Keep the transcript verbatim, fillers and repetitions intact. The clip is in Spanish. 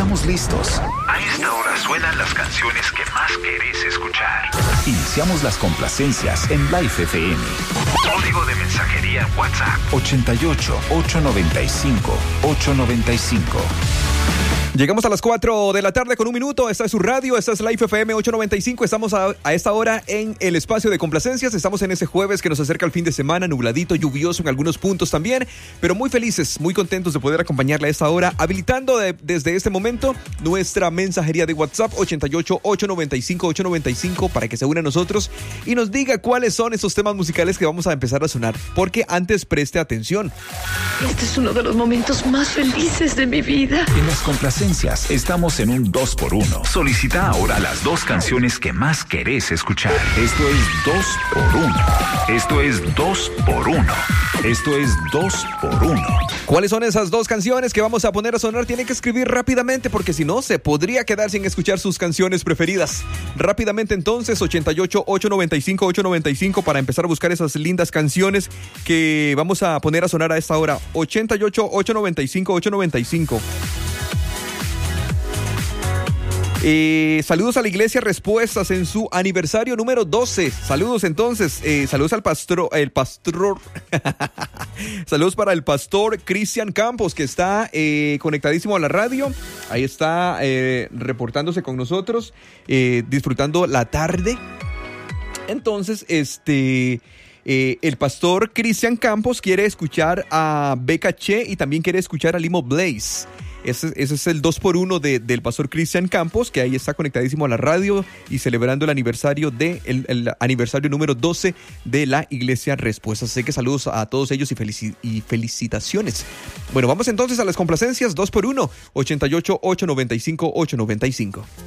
estamos listos. A esta hora suenan las canciones que más querés escuchar. Iniciamos las complacencias en Life F M. Código de mensajería WhatsApp ochenta y ocho, ochocientos noventa y cinco, ochocientos noventa y cinco. Llegamos a las cuatro de la tarde con un minuto. Esta es su radio, esta es Life F M ochocientos noventa y cinco. Estamos a, a esta hora en el espacio de complacencias. Estamos en ese jueves que nos acerca el fin de semana, nubladito, lluvioso en algunos puntos también, pero muy felices, muy contentos de poder acompañarle a esta hora, habilitando de, desde este momento nuestra mensajería de WhatsApp ochenta y ocho, ochocientos noventa y cinco, ochocientos noventa y cinco para que se una a nosotros y nos diga cuáles son esos temas musicales que vamos a empezar a sonar, porque antes preste atención. Este es uno de los momentos más felices de mi vida. En las complacencias estamos en un dos por uno. Solicita ahora las dos canciones que más querés escuchar. Esto es dos por uno. Esto es dos por uno. Esto es dos por uno. ¿Cuáles son esas dos canciones que vamos a poner a sonar? Tienen que escribir rápidamente porque si no se podría quedar sin escuchar sus canciones preferidas. Rápidamente entonces, ochenta y ocho, ochocientos noventa y cinco, ochocientos noventa y cinco para empezar a buscar esas lindas canciones que vamos a poner a sonar a esta hora. ochenta y ocho, ochocientos noventa y cinco, ochocientos noventa y cinco. Eh, saludos a la Iglesia Respuestas en su aniversario número doce. Saludos entonces, eh, saludos al pastor, el pastor, saludos para el pastor Cristian Campos, que está eh, conectadísimo a la radio. Ahí está eh, reportándose con nosotros, eh, disfrutando la tarde. Entonces, este... Eh, el pastor Cristian Campos quiere escuchar a Becca Che y también quiere escuchar a Limo Blaze. Ese, ese es el dos por uno de, del pastor Cristian Campos, que ahí está conectadísimo a la radio y celebrando el aniversario de el, el aniversario número doce de la Iglesia Respuestas. Así que saludos a todos ellos y, felici- y felicitaciones. Bueno, vamos entonces a las complacencias dos por uno, ochenta y ocho, ochocientos noventa y cinco, ochocientos noventa y cinco.